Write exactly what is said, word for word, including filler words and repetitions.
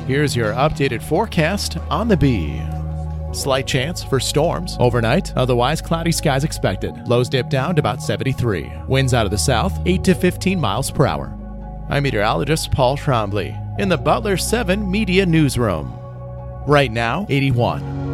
Here's your updated forecast on the Bee. Slight chance for storms overnight, otherwise cloudy skies expected. Lows dip down to about seventy-three. Winds out of the south, eight to fifteen miles per hour. I'm meteorologist Paul Trombley in the Butler seven Media Newsroom. Right now, eighty-one.